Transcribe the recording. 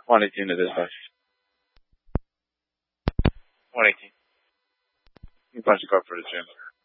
118 to dispatch. 118. You punch the car for the gym.